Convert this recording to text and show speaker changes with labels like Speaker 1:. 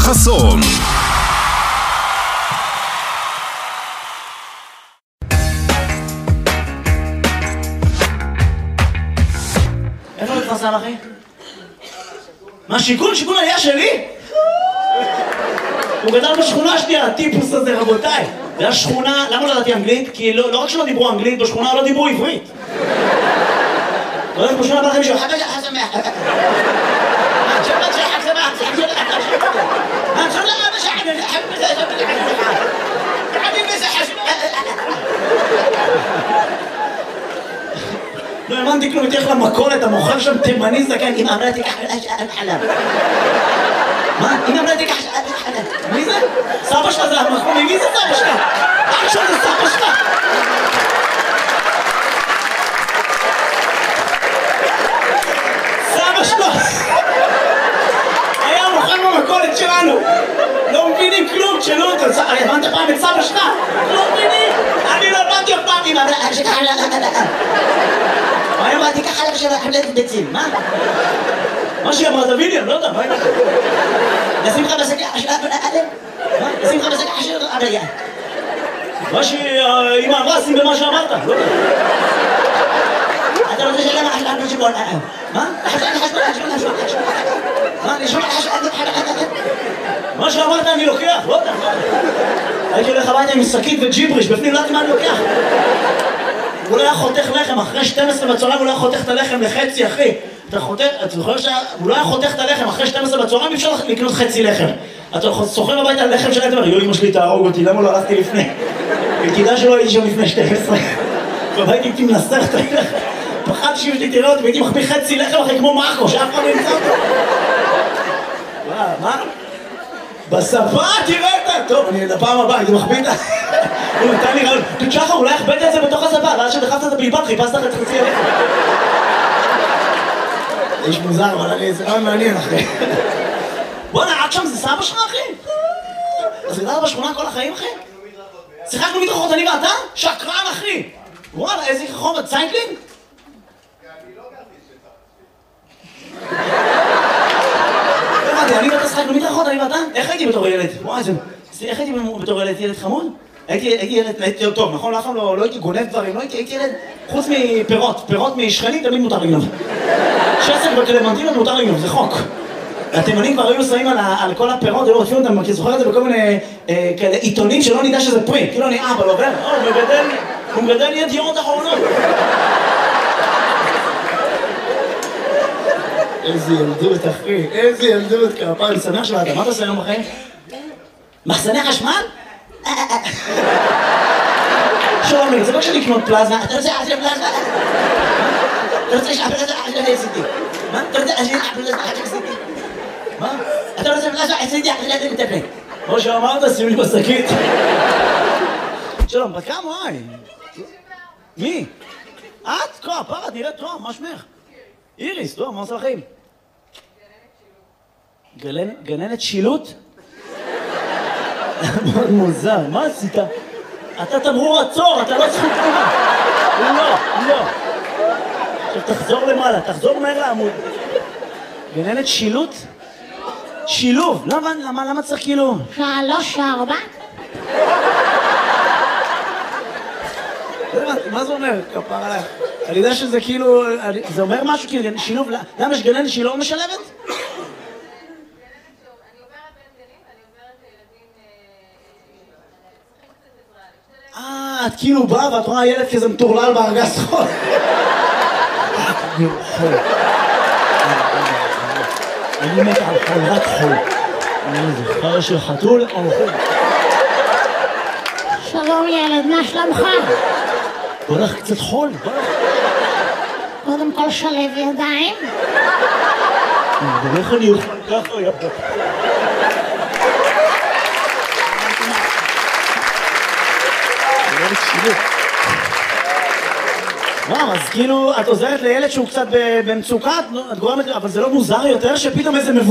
Speaker 1: חסון.
Speaker 2: איפה מתפרסם אחי? מה שיכון? שיכון היה שלי? הוא גדל בשכונה שלי, הטיפוס הזה רבותיי. זה היה שכונה, למה לא ידעתי אנגלית? כי לא רק שלא דיברו אנגלית, בשכונה לא דיברו עברית. אתה הולך בשכונה בא לכם מישהו, חבא שחק שמח. שבת שחק שמח, לא האמנתי כלום, תלך למכולת, המוכר שם תימני זקן, אמא אמרה תיקח חלב. מה? אמא אמרה תיקח חלב. מי זה? סבא שלך זה המחמומי, מי זה סבא שלך? אח שלך זה סבא שלך. סבא שלך היה מוכר במכולת שלנו. לא מבינים כלום, תשאלו אותו. הבנת פעם את סבא שלך? לא מבינים. אני לא הבנתי אף פעם. אמא אמרה תיקח חלב. אני אמרתי ככה לך של חבלת ביצים, מה? מה שהיא אמרה, תביא לי, אני לא יודע, מה היא אמרה? נשים לך בשקע של מה? נשים לך בשקע של הרגע. מה שאמא אמרה, שים במה שאמרת, לא יודע. אתה רוצה שלמה חשבון שבון, מה? מה? נשמע מה שאמרת אני לוקח, לא יודע. הייתי הולך הביתה עם שקית וג'יבריש, בפנים לא יודעת מה אני לוקח. הוא לא היה חותך לחם, אחרי 12 בצהריים הוא לא היה חותך את הלחם לחצי, אחי. אתה זוכר שהוא לא היה חותך את הלחם, אחרי 12 בצהריים אפשר לקנות חצי לחם. אתה סוחר הביתה על לחם שלהם, אתה אומר, אמא שלי תהרוג אותי, למה לא הלכתי לפני? וכדאי שלא הייתי שם לפני 12. והייתי איתי מנסח את הלחם. פחדתי שאמא שלי תראה אותי, והייתי מחביא חצי לחם אחרי כמו מרקו, שאף אחד לא ימצא אותו. מה? בשפה תראה אותה! טוב, אני לפעם הבאה, הייתי מחביא את ה... הוא נתן לי רעיון, שחר, אולי הכבדת את זה בתוך הספה, ואז שדחפת את הבלבד, חיפשת את חצי הלחם. זה איש מוזר, אבל זה רעיון מעניין, אחי. בוא'נה, עד שם זה סבא שלך, אחי? אז גדלת בשכונה כל החיים, אחי? שיחקנו מדרכות, אני ואתה? שקרן, אחי! וואלה, איזה חומר, צייקלינג?
Speaker 3: אני לא גרתי שצריך.
Speaker 2: אני ואתה שיחקנו מדרכות, אני ואתה? איך הייתי בתור ילד? וואי, איך הייתי בתור ילד? ילד חמוד? הייתי ילד טוב, נכון? אף פעם לא הייתי גונב דברים, לא הייתי ילד חוץ מפירות, פירות משכנים תמיד מותר לגנוב. שסק בקלמנטינות מותר לגנוב, זה חוק. התימנים כבר היו שמים על כל הפירות, היו רודפים אותם, כי זוכר את זה בכל מיני עיתונים שלא נדע שזה פרי, כאילו אני אבא, לא עובר, הוא מגדל ידיעות אחרונות. איזה ילדות, אחי, איזה ילדות, כפיים, אני שמח שבאת, מה אתה עושה היום בחיים? מחסני חשמל? שלומי, זה לא כשאני לקנות פלזמה, אתה רוצה לעשות פלזמה? אתה רוצה שהפלזמה עשיתי? מה? אתה רוצה שהפלזמה עשיתי? מה? אתה רוצה פלזמה עשיתי? אני מטפל. כמו שאמרת, שים לי בשקית. שלום, בת כמה? וואי. מי? את? כה, פרה, נראית טוב, מה שמך? איריס, טוב, מה עושה לכם? גננת שילוט? מאוד מוזר, מה עשית? אתה תמרור עצור, אתה לא זכות תנועה. לא. עכשיו תחזור למעלה, תחזור מהר לעמוד. גננת שילוט? שילוב, למה צריך כאילו?
Speaker 4: 3, 4.
Speaker 2: מה זה אומר? כפר עליך. אני יודע שזה כאילו, זה אומר משהו כאילו, שילוב, למה יש גננת שהיא לא משלבת? את כאילו באה ואת רואה ילד כזה מטורלל בארגז חול. אני מת על חול, רק חול. אני זוכר של חתול או חול.
Speaker 4: שלום ילד, מה שלומך?
Speaker 2: בוא לך קצת חול, בוא לך.
Speaker 4: קודם כל שלב ידיים.
Speaker 2: איך אני אוכל ככה, יפה. וואו, אז כאילו, את עוזרת לילד שהוא קצת במצוקה, את גורמת, אבל זה לא מוזר יותר שפתאום איזה מבוגר